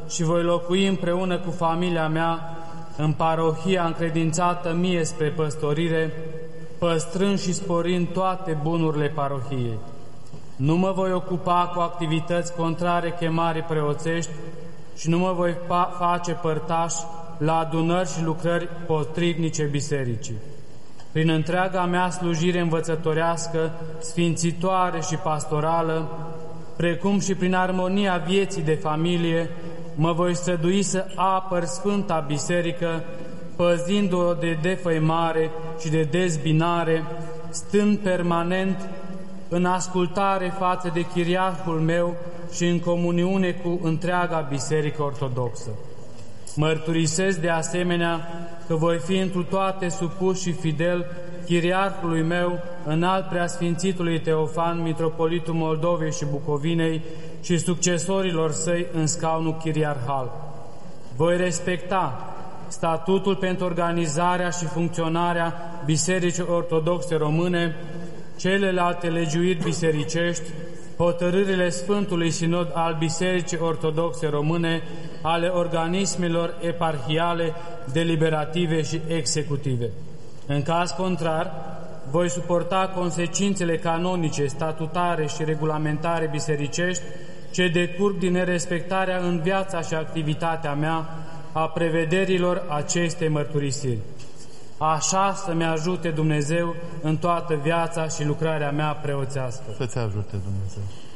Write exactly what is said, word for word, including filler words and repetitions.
și voi locui împreună cu familia mea în parohia încredințată mie spre păstorire, păstrând și sporind toate bunurile parohiei. Nu mă voi ocupa cu activități contrare chemare preoțești și nu mă voi face părtaș la adunări și lucrări potrivnice bisericii. Prin întreaga mea slujire învățătorească, sfințitoare și pastorală, precum și prin armonia vieții de familie, mă voi strădui să apăr Sfânta Biserică, păzindu-o de defăimare și de dezbinare, stând permanent în ascultare față de chiriarhul meu și în comuniune cu întreaga Biserică Ortodoxă. Mărturisesc de asemenea că voi fi întru toate supus și fidel chiriarhului meu, înalt preasfințitului Teofan, mitropolitul Moldovei și Bucovinei și succesorilor săi în scaunul chiriarhal. Voi respecta statutul pentru organizarea și funcționarea Bisericii Ortodoxe Române, celelalte legiuiri bisericești, hotărârile Sfântului Sinod al Bisericii Ortodoxe Române, ale organismelor eparhiale, deliberative și executive. În caz contrar, voi suporta consecințele canonice, statutare și regulamentare bisericești ce decurg din nerespectarea în viața și activitatea mea a prevederilor acestei mărturisiri. Așa să-mi ajute Dumnezeu în toată viața și lucrarea mea preoțească. Să-ți ajute Dumnezeu.